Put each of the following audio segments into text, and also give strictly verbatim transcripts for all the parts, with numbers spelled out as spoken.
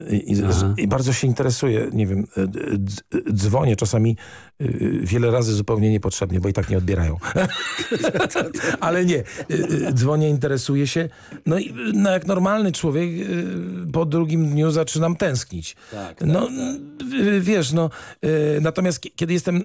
I, i bardzo się interesuję, nie wiem, dzwonię czasami wiele razy zupełnie niepotrzebnie, bo i tak nie odbierają. Ale nie, dzwonię, interesuję się. No i no jak normalny człowiek po drugim dniu zaczynam tęsknić. Tak, tak, no tak. Wiesz, no natomiast kiedy jestem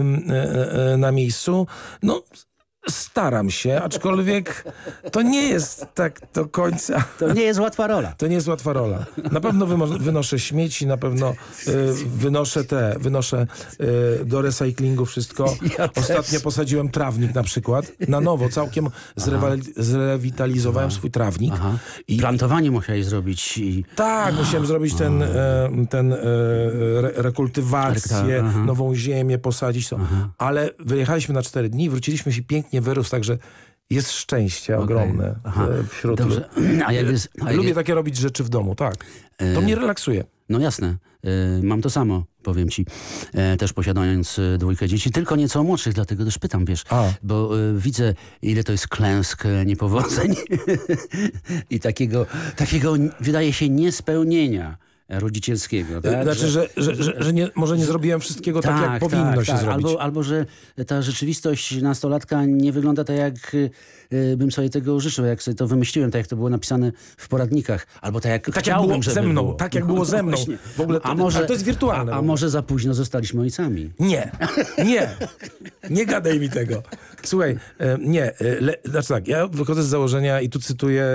na miejscu, no staram się, aczkolwiek to nie jest tak do końca. To nie jest łatwa rola. To nie jest łatwa rola. Na pewno wynoszę śmieci, na pewno y, wynoszę te, wynoszę y, do recyklingu wszystko. Ja Ostatnio też. posadziłem trawnik na przykład. Na nowo, całkiem zrewitalizowałem Aha. swój trawnik. Aha. I plantowanie musiałeś zrobić. I... Tak, musiałem zrobić ten, y, ten y, re, rekultywację, Aha. nową ziemię, posadzić to. Aha. Ale wyjechaliśmy na cztery dni, wróciliśmy się pięknie nie wyrósł, także jest szczęście okay. ogromne Aha. wśród Dobrze. A jak jest, a jak Lubię jest... takie robić rzeczy w domu, tak. To e... mnie relaksuje. No jasne. E, mam to samo, powiem ci. E, też posiadając e, dwójkę dzieci, tylko nieco młodszych, dlatego też pytam, wiesz. A. Bo e, widzę, ile to jest klęsk, e, niepowodzeń i takiego, takiego, wydaje się, niespełnienia rodzicielskiego. Tak? Znaczy, że, że, że, że nie, może nie zrobiłem wszystkiego tak, tak jak powinno tak, się tak. zrobić. Albo, albo, że ta rzeczywistość nastolatka nie wygląda tak, jak y, bym sobie tego życzył, jak sobie to wymyśliłem, tak jak to było napisane w poradnikach. Albo tak jak tak chciałbym, jak było żeby ze mną, było. Tak jak było ze mną. W ogóle to, a może, to jest wirtualne. A, a może za późno zostaliśmy ojcami? Nie. Nie. Nie gadaj mi tego. Słuchaj, nie. Le, znaczy tak, ja wychodzę z założenia i tu cytuję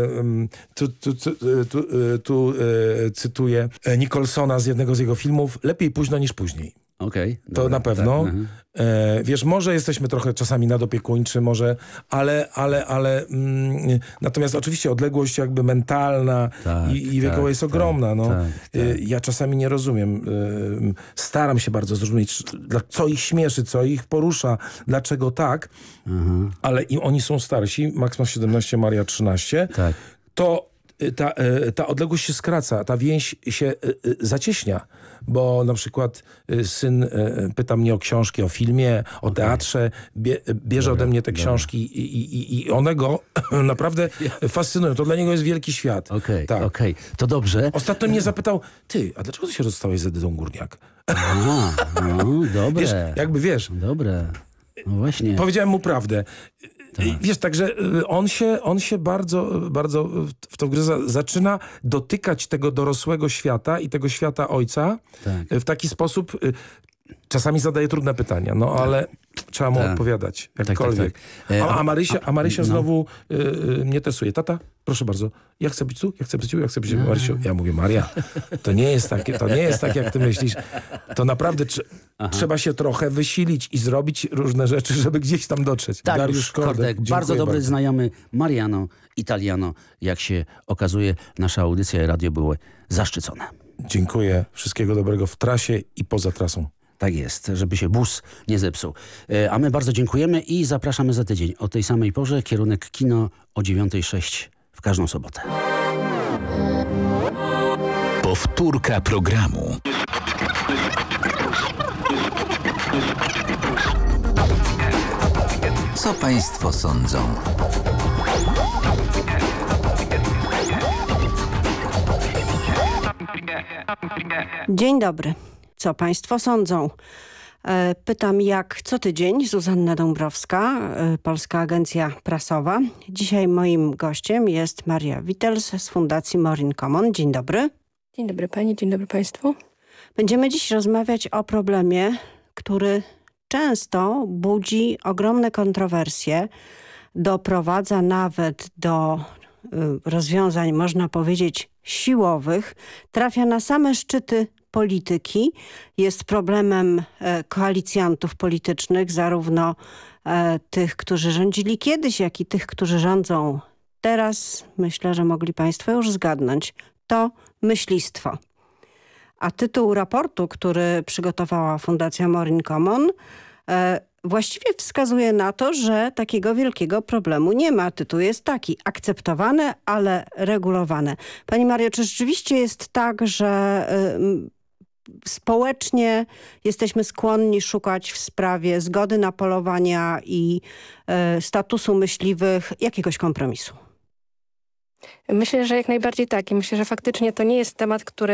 tu, tu, tu, tu, tu cytuję Nicholsona z jednego z jego filmów. Lepiej późno niż później. Okej. Okay, to na pewno. Tak, e, wiesz, może jesteśmy trochę czasami nadopiekuńczy, może, ale, ale, ale mm, natomiast oczywiście odległość jakby mentalna tak, i, i wiekowa tak, jest ogromna. Tak, no. tak, tak. E, ja czasami nie rozumiem. E, staram się bardzo zrozumieć, co ich śmieszy, co ich porusza, dlaczego tak, mhm. ale im oni są starsi, Max ma siedemnaście, Maria trzynaście, tak. to Ta, ta odległość się skraca, ta więź się zacieśnia, bo na przykład syn pyta mnie o książki, o filmie, o okay. teatrze, bie, bierze dobra, ode mnie te dobra. książki i, i, i one go naprawdę fascynują. To dla niego jest wielki świat. Okej, okay, tak. okay. To dobrze. Ostatnio mnie zapytał, ty, a dlaczego ty się rozstałeś z Edytą Górniak? Aha, no, dobre. Wiesz, jakby wiesz. Dobre. No właśnie. Powiedziałem mu prawdę. Tak. Wiesz, także on się, on się bardzo, bardzo w to gryza, zaczyna dotykać tego dorosłego świata i tego świata ojca tak. w taki sposób. Czasami zadaje trudne pytania, no tak. ale trzeba mu tak. odpowiadać, jakkolwiek. Tak, tak, tak. A, a Marysia, a Marysia no. znowu y, y, mnie testuje. Tata, proszę bardzo, ja chcę być tu, ja chcę być tu, ja chcę być tu. Marysiu, ja mówię, Maria, to nie jest takie, to nie jest tak, jak ty myślisz. To naprawdę tr trzeba się trochę wysilić i zrobić różne rzeczy, żeby gdzieś tam dotrzeć. Tak, Dariusz Kordek, Kordek bardzo dobry bardzo. znajomy Mariano Italiano. Jak się okazuje, nasza audycja i radio były zaszczycone. Dziękuję. Wszystkiego dobrego w trasie i poza trasą. Tak jest, żeby się bus nie zepsuł. A my bardzo dziękujemy i zapraszamy za tydzień o tej samej porze. Kierunek kino o dziewiątej sześć w każdą sobotę. Powtórka programu. Co państwo sądzą? Dzień dobry. Co państwo sądzą? Pytam jak co tydzień. Zuzanna Dąbrowska, Polska Agencja Prasowa. Dzisiaj moim gościem jest Maria Wittels z Fundacji Morin Common. Dzień dobry. Dzień dobry pani, dzień dobry państwu. Będziemy dziś rozmawiać o problemie, który często budzi ogromne kontrowersje, doprowadza nawet do rozwiązań, można powiedzieć, siłowych, trafia na same szczyty polityki, jest problemem e, koalicjantów politycznych, zarówno e, tych, którzy rządzili kiedyś, jak i tych, którzy rządzą teraz. Myślę, że mogli państwo już zgadnąć. To myślistwo. A tytuł raportu, który przygotowała Fundacja Morin Common, e, właściwie wskazuje na to, że takiego wielkiego problemu nie ma. Tytuł jest taki: akceptowane, ale regulowane. Pani Mario, czy rzeczywiście jest tak, że y, społecznie jesteśmy skłonni szukać w sprawie zgody na polowania i y, statusu myśliwych jakiegoś kompromisu? Myślę, że jak najbardziej tak. I myślę, że faktycznie to nie jest temat, który